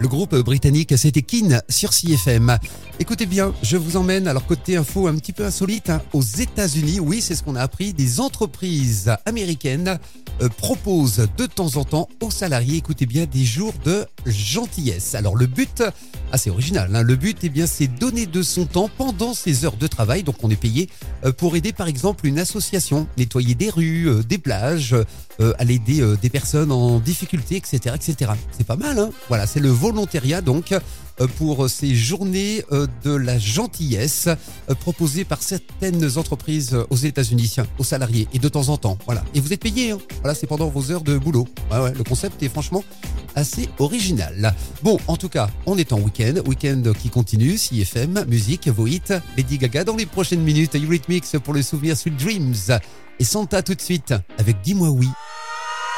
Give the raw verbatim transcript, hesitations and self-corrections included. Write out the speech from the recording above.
Le groupe britannique, c'était Keane sur C F M. Écoutez bien, je vous emmène, alors côté info un petit peu insolite, hein, aux États-Unis. Oui, c'est ce qu'on a appris. Des entreprises américaines euh, proposent de temps en temps aux salariés, écoutez bien, des jours de gentillesse. Alors le but, assez original, hein, le but, eh bien, c'est donner de son temps pendant ses heures de travail. Donc on est payé euh, pour aider par exemple une association, nettoyer des rues, euh, des plages, euh, aller aider euh, des personnes en difficulté, et cetera, et cetera. C'est pas mal, hein. Voilà, c'est le volontariat donc euh, pour ces journées euh, de la gentillesse euh, proposées par certaines entreprises aux États-Unis aux salariés et de temps en temps. Voilà, et vous êtes payé. Hein. Voilà, c'est pendant vos heures de boulot. Ouais, ouais, le concept est franchement assez original. Bon, en tout cas, on est en week-end, week-end qui continue. C F M, musique, vos hits, Lady Gaga dans les prochaines minutes, Eurythmics pour le souvenir Sweet Dreams et Santa tout de suite avec Dis-moi oui.